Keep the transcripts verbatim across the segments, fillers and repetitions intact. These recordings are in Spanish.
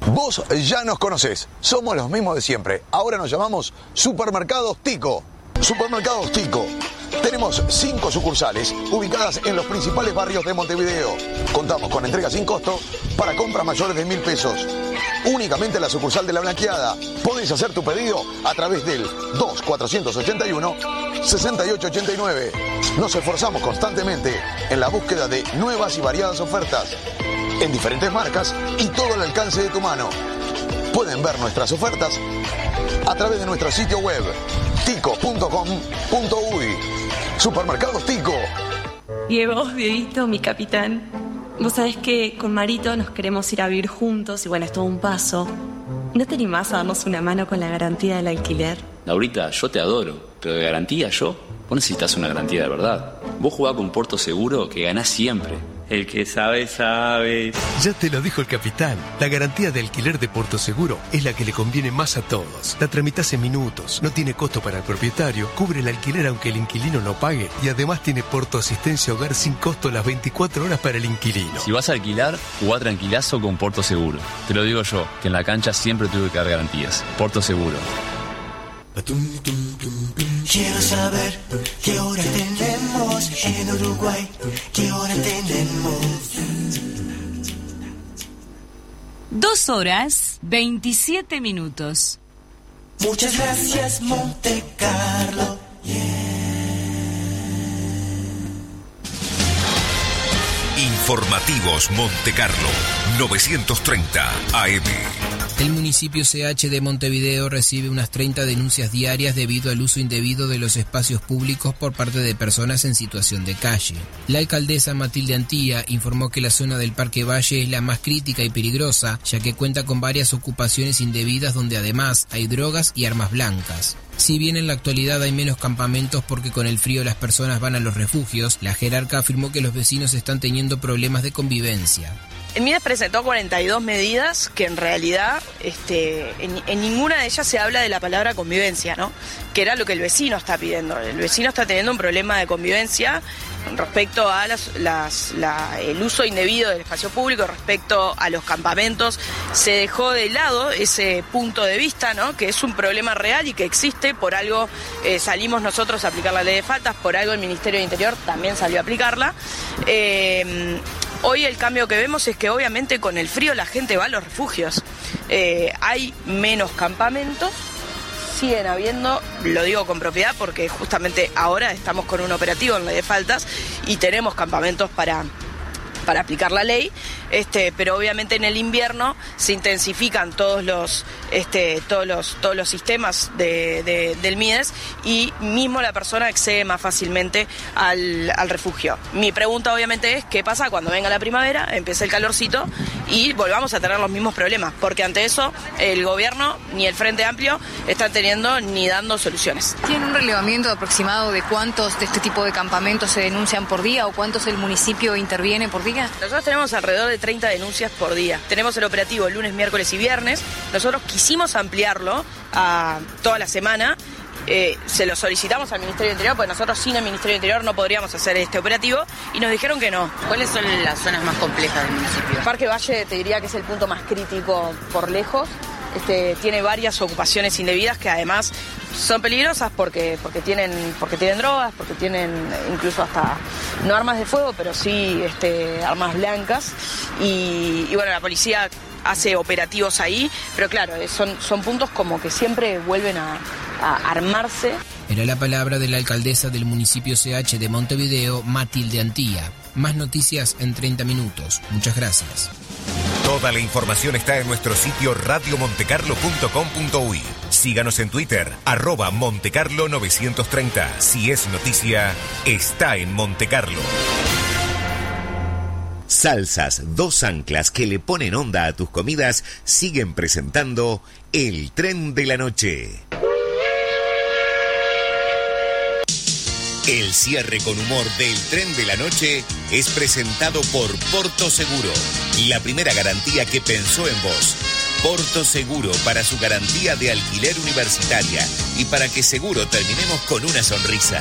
Vos ya nos conocés, somos los mismos de siempre. Ahora nos llamamos Supermercados Tico. Supermercados Tico. Tenemos cinco sucursales ubicadas en los principales barrios de Montevideo. Contamos con entrega sin costo para compras mayores de mil pesos. Únicamente en la sucursal de La Blanqueada. Podés hacer tu pedido a través del dos cuatrocientos ochenta y uno sesenta y ocho ochenta y nueve. Nos esforzamos constantemente en la búsqueda de nuevas y variadas ofertas en diferentes marcas y todo al alcance de tu mano. Pueden ver nuestras ofertas a través de nuestro sitio web tico punto com punto uy. Supermercados Tico. Y vos, Dieguito, mi capitán, vos sabés que con Marito nos queremos ir a vivir juntos y bueno, es todo un paso. ¿No te animás a darnos una mano con la garantía del alquiler? Laurita, yo te adoro, pero de garantía yo, vos necesitas una garantía de verdad. Vos jugás con Porto Seguro que ganás siempre. El que sabe, sabe. Ya te lo dijo el capitán. La garantía de alquiler de Porto Seguro es la que le conviene más a todos. La tramitas en minutos, no tiene costo para el propietario, cubre el alquiler aunque el inquilino no pague y además tiene Porto Asistencia Hogar sin costo las veinticuatro horas para el inquilino. Si vas a alquilar, jugá tranquilazo con Porto Seguro. Te lo digo yo, que en la cancha siempre tuve que dar garantías. Porto Seguro. Quiero saber qué hora tenemos en Uruguay, qué hora tenemos. Dos horas, veintisiete minutos. Muchas gracias, Monte Carlo. Yeah. Informativos Monte Carlo, novecientos treinta A M. El municipio C H de Montevideo recibe unas treinta denuncias diarias debido al uso indebido de los espacios públicos por parte de personas en situación de calle. La alcaldesa Matilde Antía informó que la zona del Parque Valle es la más crítica y peligrosa, ya que cuenta con varias ocupaciones indebidas donde además hay drogas y armas blancas. Si bien en la actualidad hay menos campamentos porque con el frío las personas van a los refugios, la jerarca afirmó que los vecinos están teniendo problemas de convivencia. El Mides presentó cuarenta y dos medidas que en realidad este, en, en ninguna de ellas se habla de la palabra convivencia, ¿no? Que era lo que el vecino está pidiendo. El vecino está teniendo un problema de convivencia respecto a las, las, la, el uso indebido del espacio público, respecto a los campamentos. Se dejó de lado ese punto de vista, ¿no? Que es un problema real y que existe. Por algo eh, salimos nosotros a aplicar la ley de faltas, por algo el Ministerio de Interior también salió a aplicarla. Eh, Hoy el cambio que vemos es que obviamente con el frío la gente va a los refugios. Eh, hay menos campamentos, siguen habiendo, lo digo con propiedad porque justamente ahora estamos con un operativo en ley de faltas y tenemos campamentos para, para aplicar la ley, este, pero obviamente en el invierno se intensifican todos los, este, todos los, todos los sistemas de, de, del Mides y mismo la persona accede más fácilmente al, al refugio. Mi pregunta obviamente es qué pasa cuando venga la primavera, empiece el calorcito y volvamos a tener los mismos problemas, porque ante eso el gobierno ni el Frente Amplio están teniendo ni dando soluciones. ¿Tiene un relevamiento aproximado de cuántos de este tipo de campamentos se denuncian por día o cuántos el municipio interviene por día? Nosotros tenemos alrededor de treinta denuncias por día. Tenemos el operativo lunes, miércoles y viernes. Nosotros quisimos ampliarlo a toda la semana. Eh, se lo solicitamos al Ministerio del Interior, porque nosotros sin el Ministerio del Interior no podríamos hacer este operativo, y nos dijeron que no. ¿Cuáles son las zonas más complejas del municipio? Parque Valle te diría que es el punto más crítico por lejos. Este, tiene varias ocupaciones indebidas que además son peligrosas porque, porque, tienen, porque tienen drogas, porque tienen incluso hasta, no armas de fuego, pero sí este, armas blancas. Y, y bueno, la policía hace operativos ahí, pero claro, son, son puntos como que siempre vuelven a, a armarse. Era la palabra de la alcaldesa del municipio C H de Montevideo, Matilde Antía. Más noticias en treinta minutos. Muchas gracias. Toda la información está en nuestro sitio radio montecarlo punto com punto uy. Síganos en Twitter, arroba Montecarlo novecientos treinta. Si es noticia, está en Montecarlo. Salsas, dos anclas que le ponen onda a tus comidas, siguen presentando El Tren de la Noche. El cierre con humor del Tren de la Noche es presentado por Porto Seguro, la primera garantía que pensó en vos. Porto Seguro, para su garantía de alquiler universitaria y para que seguro terminemos con una sonrisa.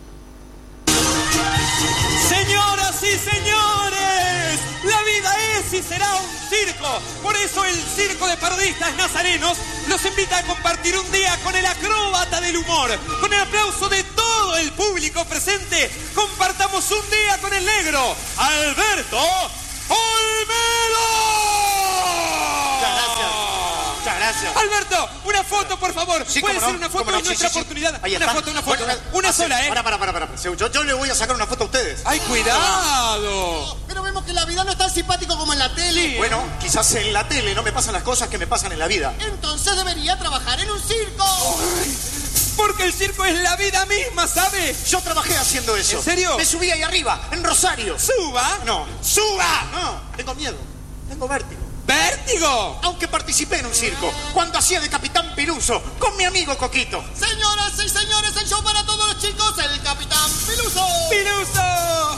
Señoras y señores, la vida es y será un circo. Por eso el Circo de Parodistas Nazarenos los invita a compartir un día con el acróbata del humor. Con el aplauso de todo el público presente, compartamos un día con el negro, Alberto Olmedo. Muchas gracias. Muchas gracias. Alberto, una foto, por favor. Sí, Puede cómo ser no, una foto, cómo no, es sí, nuestra sí, sí. oportunidad. Ahí Una está. foto, una foto. Bueno, una ah, sola, sí. ¿eh? Para, para, para, para. Yo, yo le voy a sacar una foto a ustedes. ¡Ay, cuidado! Pero vemos que la vida no es tan simpático como en la tele. Sí. Bueno, quizás en la tele no me pasan las cosas que me pasan en la vida. Entonces debería trabajar en un circo. Ay, porque el circo es la vida misma, ¿sabe? Yo trabajé haciendo eso. ¿En serio? Me subí ahí arriba, en Rosario. ¿Suba? No. ¡Suba! No, tengo miedo. Tengo vértigo. ¡Vértigo! Aunque participé en un circo, cuando hacía de Capitán Piluso, con mi amigo Coquito. Señoras y señores, el show para todos los chicos, el Capitán Piluso. ¡Piluso!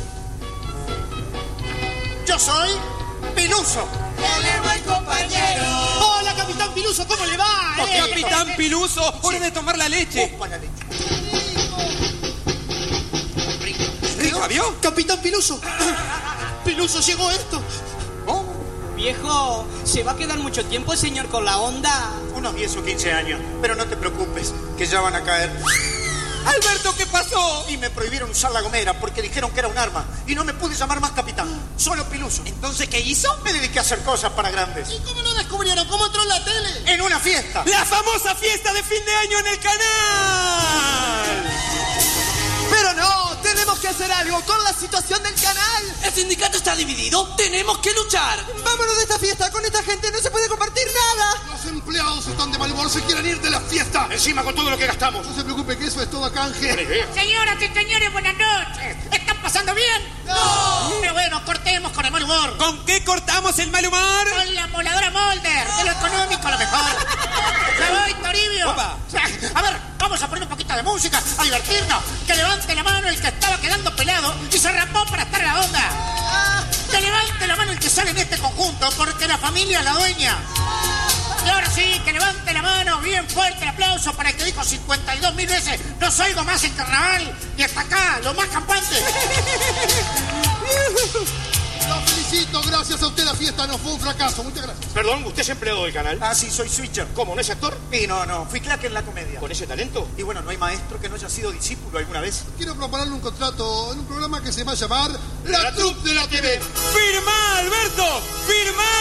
Yo soy Piluso. ¡Hola, buen compañero! Hola, Capitán Piluso, ¿cómo le va? Eh? Capitán Piluso, hora sí. de tomar la leche. Opa, la leche. ¿Rica, vio? Capitán Piluso. Piluso, llegó esto. Oh. Viejo, ¿se va a quedar mucho tiempo el señor con la onda? Unos diez o quince años, pero no te preocupes, que ya van a caer. Alberto, ¿qué pasó? Y me prohibieron usar la gomera porque dijeron que era un arma. Y no me pude llamar más capitán, solo Piluso. ¿Entonces qué hizo? Me dediqué a hacer cosas para grandes. ¿Y cómo lo descubrieron? ¿Cómo entró en la tele? En una fiesta. ¡La famosa fiesta de fin de año en el canal! Pero no, tenemos que hacer algo con la situación del canal. El sindicato está dividido, tenemos que luchar. Vámonos de esta fiesta, con esta gente no se puede compartir nada. Los empleados están de mal humor, se quieren ir de la fiesta. Encima con todo lo que gastamos. No se preocupe que eso es todo a canje. Señoras y señores, buenas noches. ¿Están pasando bien? ¡No! Pero bueno, cortemos con el mal humor. ¿Con qué cortamos el mal humor? Con la moladora Molder, de lo económico a lo mejor. ¡Me voy, Toribio! Opa. A ver, vamos a poner un poquito de música, a divertirnos. Que levante la mano el que estaba quedando pelado y se rapó para estar en la onda. Que levante la mano el que sale en este conjunto, porque la familia es la dueña. Y ahora sí, que levante la mano, bien fuerte el aplauso para el que dijo cincuenta y dos mil veces, no soy más en carnaval, y hasta acá, lo más campante. Lo felicito, gracias a usted la fiesta no fue un fracaso, muchas gracias. Perdón, ¿usted es empleado del canal? Ah, sí, soy switcher. ¿Cómo, no es actor? Sí, no, no, fui crack en la comedia. ¿Con ese talento? Y bueno, no hay maestro que no haya sido discípulo alguna vez. Quiero proponerle un contrato en un programa que se va a llamar La Troupe de la T V. ¡Firmá, Alberto! ¡Firmá!